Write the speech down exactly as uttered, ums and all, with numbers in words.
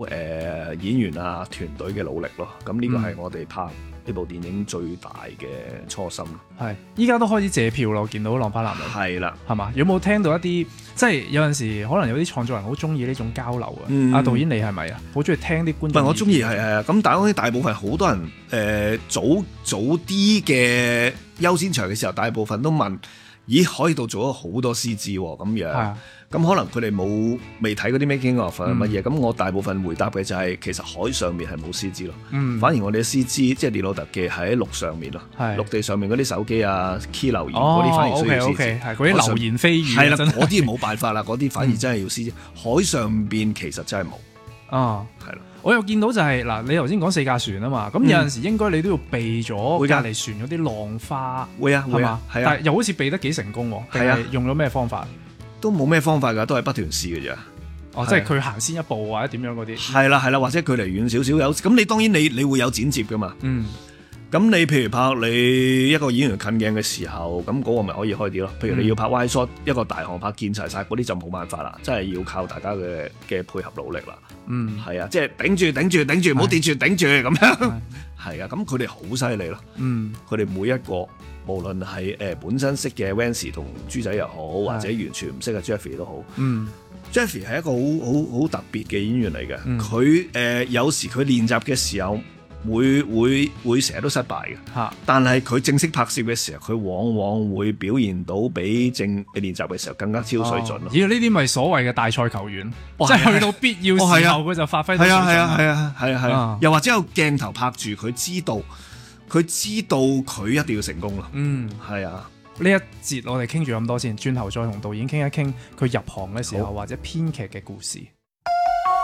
誒、呃、演員啊團隊嘅努力咯。咁呢個係我哋拍呢部電影最大嘅初心。 係，依家都開始借票啦，我見到《浪花男女》 係啦， 係嘛？有冇聽到一啲即係有陣時可能有啲創作人好中意呢種交流啊？阿、 嗯、 導演你係咪啊？好中意聽啲觀眾意見？ 唔係我中意係誒咁，但係大部分好多人誒、呃、早早啲嘅優先場嘅時候，大部分都問：咦，可以度做咗好多 C G 喎咁樣。咁可能佢哋冇未睇嗰啲 making of 乜嘢，咁、嗯、我大部分回答嘅就係、是、其實海上面係冇 C G 咯、嗯，反而我哋嘅 C G 即係電腦特技喺陸上面咯，陸地上面嗰啲手機啊、key 留言嗰啲、哦、反而需要 C G， 係嗰啲流言蜚語係啦，嗰啲冇辦法啦，嗰啲反而真係要 C G、嗯。海上邊其實真係冇啊， 係啦。 我又見到就係、是、嗱，你頭先講四架船啊嘛，咁有陣時應該你都要避咗隔離船嗰啲浪花， 會啊會啊，係啊， 但係又好似避得幾成功喎，係啊，用咗咩方法？都冇咩方法㗎，都係不斷試嘅啫。 哦，即係佢行先一步或者點樣嗰啲。係啦係啦，或者距離遠少少有，咁你當然你你會有剪接㗎嘛。嗯。咁你譬如拍你一個演員近鏡嘅時候，咁嗰個咪可以開啲咯。譬如你要拍 wide shot、嗯、一個大航拍見齊晒嗰啲就冇辦法啦，真係要靠大家嘅嘅配合努力啦。嗯。係啊，即係頂住頂住頂住，唔好跌住頂住咁樣。係啊，咁佢哋好犀利咯。嗯。佢哋每一個。無論係誒、呃、本身識嘅 Vance 同豬仔又好，或者完全唔識嘅 Jeffrey 都好。嗯 Jeffrey 係一個好好好特別嘅演員嚟嘅。佢、嗯、誒、呃、有時佢練習嘅時候會會會成日都失敗嘅。嚇！但係佢正式拍攝嘅時候，佢往往會表現到比正練習嘅時候更加超水準咯。 咦、哦？呢啲咪所謂嘅大賽球員，即係去到必要時候佢、哦、就發揮到水準。係啊係啊係啊係啊係啊！又或者有鏡頭拍住佢，知道。佢知道佢一定要成功咯。嗯，係啊。呢一節我哋傾住咁多先，轉頭再同導演傾一傾佢入行嘅時候或者編劇嘅故事。